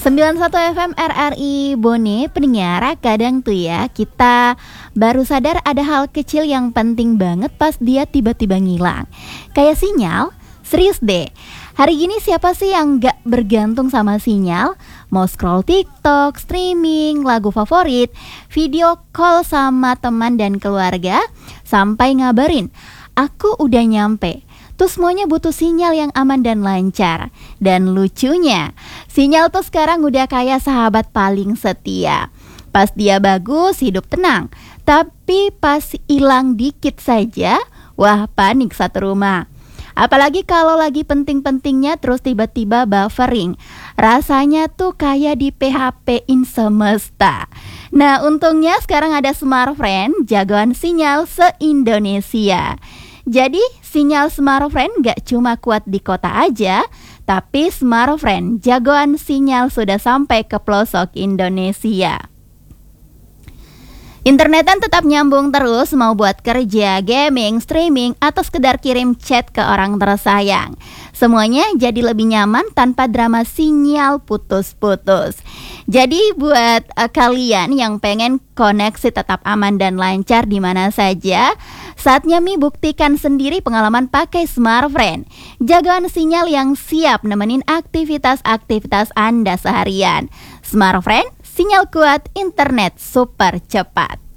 91 FM RRI Bone, pendengar, kadang tuh ya kita baru sadar ada hal kecil yang penting banget pas dia tiba-tiba ngilang. Kayak sinyal, serius deh. Hari gini siapa sih yang gak bergantung sama sinyal? Mau scroll TikTok, streaming, lagu favorit, video call sama teman dan keluarga, sampai ngabarin, aku udah nyampe. Tuh semuanya butuh sinyal yang aman dan lancar. Dan lucunya, sinyal tuh sekarang udah kayak sahabat paling setia. Pas dia bagus, hidup tenang. Tapi pas hilang dikit saja, wah panik satu rumah. Apalagi kalau lagi penting-pentingnya terus tiba-tiba buffering. Rasanya tuh kayak di PHP-in semesta. Nah untungnya sekarang ada Smartfren, jagoan sinyal se-Indonesia. Jadi sinyal Smartfren gak cuma kuat di kota aja, tapi Smartfren jagoan sinyal sudah sampai ke pelosok Indonesia. Internetan tetap nyambung terus, mau buat kerja, gaming, streaming, atau sekedar kirim chat ke orang tersayang. Semuanya jadi lebih nyaman tanpa drama sinyal putus-putus. Jadi buat kalian yang pengen koneksi tetap aman dan lancar di mana saja, saatnya buktikan sendiri pengalaman pakai Smartfren. Jagoan sinyal yang siap nemenin aktivitas-aktivitas Anda seharian. Smartfren, sinyal kuat, internet super cepat.